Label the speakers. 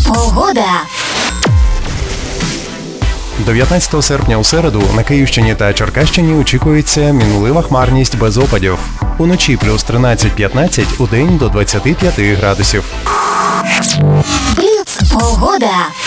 Speaker 1: Погода.
Speaker 2: 19 серпня у середу на Київщині та Черкащині очікується мінлива хмарність без опадів. Уночі плюс 13-15, удень до 25 градусів.
Speaker 1: Бліц. Погода.